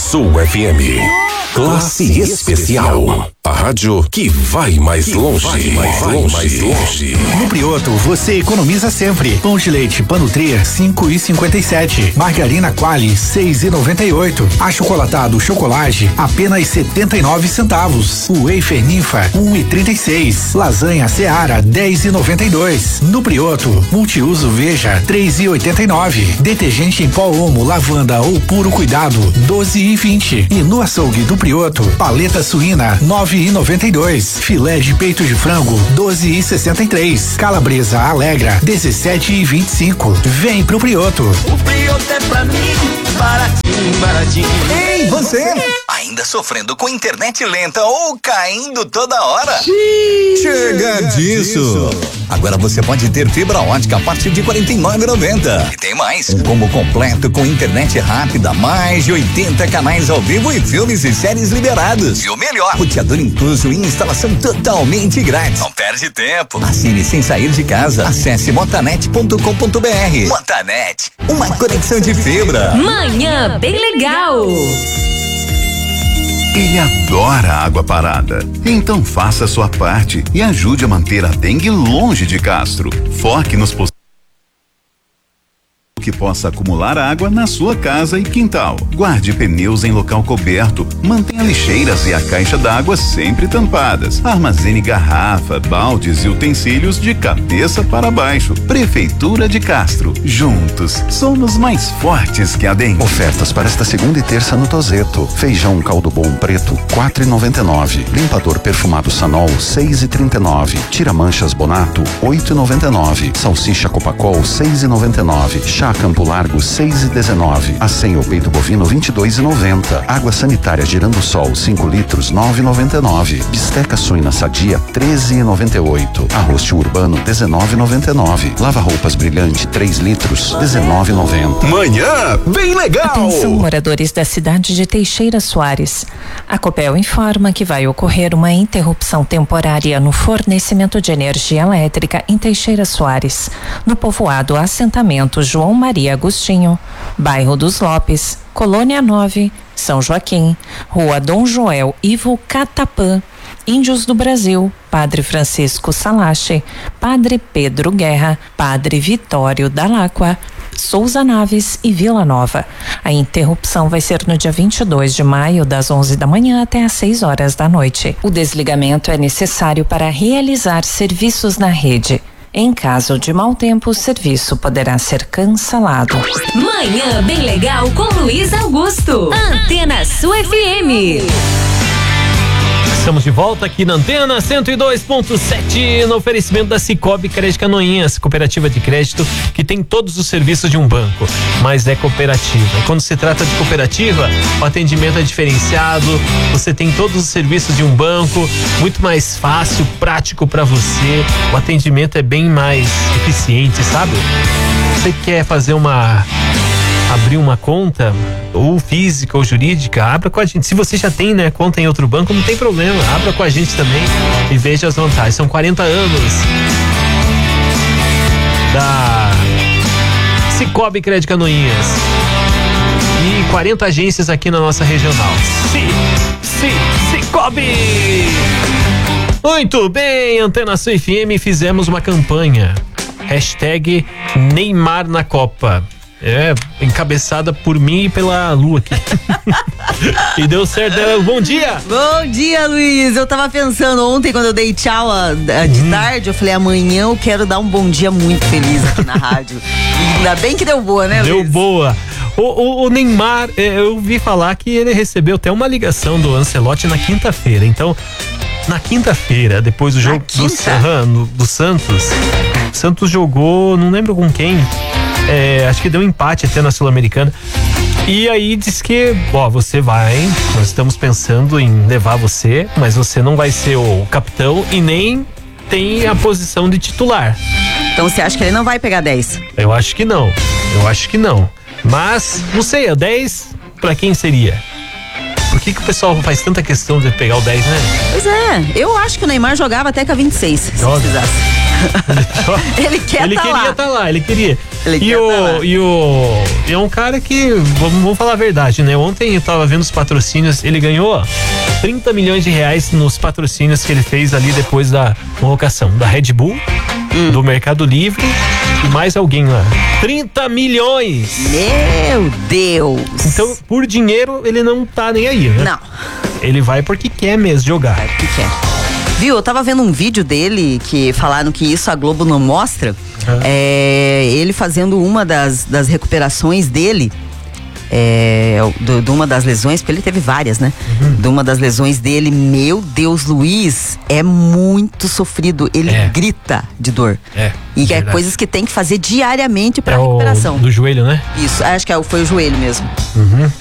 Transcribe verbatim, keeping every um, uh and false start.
Sul F M. Classe Especial. A rádio que vai mais longe. Vai mais longe. Mais longe. No Prioto, você economiza sempre. Pão de leite Panutria, cinco e cinquenta e sete. Margarina Qualy, seis e noventa e oito. Achocolatado Chocolate, apenas setenta e nove centavos. O Wafer Ninfa, um e trinta e seis. Lasanha Seara, dez e noventa e dois. No Prioto, multiuso Veja, três e oitenta e nove. Detergente em pó Omo, lavanda ou puro cuidado, doze e vinte. E no açougue do Prioto, paleta suína, nove e noventa e dois. Filé de peito de frango, doze e sessenta e três. Calabresa Alegra, dezessete e vinte e cinco. Vem pro Prioto. O Prioto é pra mim, baratinho, baratinho. Ei, você! Ainda sofrendo com internet lenta ou caindo toda hora? Sim, chega disso! Agora você pode ter fibra ótica a partir de quarenta e nove reais e noventa centavos. E tem mais, um combo completo com internet rápida, mais de oitenta canais ao vivo e filmes e séries liberados. E o melhor, roteador incluso e instalação totalmente grátis. Não perde tempo. Assine sem sair de casa. Acesse motanet ponto com ponto br. Motanet, uma conexão de fibra. Manhã bem legal. Ele adora água parada. Então faça a sua parte e ajude a manter a dengue longe de Castro. Foque nos possíveis que possa acumular água na sua casa e quintal. Guarde pneus em local coberto. Mantenha lixeiras e a caixa d'água sempre tampadas. Armazene garrafa, baldes e utensílios de cabeça para baixo. Prefeitura de Castro. Juntos, somos mais fortes que a dengue. Ofertas para esta segunda e terça no Tozeto. Feijão caldo bom preto, quatro e noventa e nove. Limpador perfumado Sanol, seis e trinta e nove. Tira manchas Bonato, oito e noventa e nove. Salsicha Copacol, seis e noventa e nove. Chá Campo Largo, seis e dezenove. Acém ou peito bovino, vinte e dois e noventa. Água sanitária Girando Sol, cinco litros, nove e noventa e nove. Bisteca suína sadia, treze e noventa e oito. Arroz tio urbano, dezenove e noventa e nove. Lava roupas brilhante, três litros, dezenove e noventa. Manhã bem legal. Atenção, moradores da cidade de Teixeira Soares. A Copel informa que vai ocorrer uma interrupção temporária no fornecimento de energia elétrica em Teixeira Soares, no povoado Assentamento João Maria Agostinho, bairro dos Lopes, Colônia nove, São Joaquim, Rua Dom Joel Ivo Catapã, Índios do Brasil, Padre Francisco Salache, Padre Pedro Guerra, Padre Vitório Dalacqua, Souza Naves e Vila Nova. A interrupção vai ser no dia vinte e dois de maio, das onze da manhã até às seis horas da noite. O desligamento é necessário para realizar serviços na rede. Em caso de mau tempo, o serviço poderá ser cancelado. Manhã bem legal com Luiz Augusto. Antena Sul F M. Estamos de volta aqui na Antena cento e dois ponto sete, no oferecimento da Cicobi Crédito Canoinhas, cooperativa de crédito que tem todos os serviços de um banco, mas é cooperativa. E quando se trata de cooperativa, o atendimento é diferenciado, você tem todos os serviços de um banco, muito mais fácil, prático para você. O atendimento é bem mais eficiente, sabe? Você quer fazer uma abrir uma conta, ou física ou jurídica, abra com a gente. Se você já tem, né, conta em outro banco, não tem problema, abra com a gente também e veja as vantagens. São quarenta anos da Cicobi Crédito Canoinhas e quarenta agências aqui na nossa regional. Sim, sim, Cicobi! Muito bem, Antena Sul F M, fizemos uma campanha, hashtag Neymar na Copa. É, encabeçada por mim e pela Lu aqui. E deu certo. Bom dia! Bom dia, Luiz. Eu tava pensando ontem, quando eu dei tchau a, a, de hum. tarde, eu falei, amanhã eu quero dar um bom dia muito feliz aqui na rádio. E ainda bem que deu boa, né, Luiz? Deu boa. O, o, o Neymar, eu vi falar que ele recebeu até uma ligação do Ancelotti na quinta-feira. Então, na quinta-feira, depois do jogo do, uh, do Santos, Santos jogou, não lembro com quem. É, acho que deu um empate até na Sul-Americana. E aí diz que, ó, você vai, nós estamos pensando em levar você, mas você não vai ser o capitão e nem tem a posição de titular. Então você acha que ele não vai pegar dez? Eu acho que não, eu acho que não. Mas, não sei, o dez pra quem seria? Por que que o pessoal faz tanta questão de pegar o dez, né? Pois é, eu acho que o Neymar jogava até com a vinte e seis, se precisasse. Ele quer Ele tá queria lá. estar tá lá, ele queria. Ele e, quer o, tá lá. e o. E é um cara que, vamos, vamos falar a verdade, né? Ontem eu tava vendo os patrocínios, ele ganhou trinta milhões de reais nos patrocínios que ele fez ali depois da convocação da Red Bull, hum. do Mercado Livre e mais alguém lá. trinta milhões! Meu Deus! Então, por dinheiro, ele não tá nem aí, né? Não. Ele vai porque quer mesmo jogar. Vai porque quer. Viu, eu tava vendo um vídeo dele que falaram que isso a Globo não mostra. Uhum. É, ele fazendo uma das, das recuperações dele. É, de, de uma das lesões, porque ele teve várias, né? Uhum. De uma das lesões dele, meu Deus, Luiz, é muito sofrido. Ele é. grita de dor. É. E é coisas que tem que fazer diariamente pra é recuperação. O, do joelho, né? Isso, acho que foi o joelho mesmo. Uhum.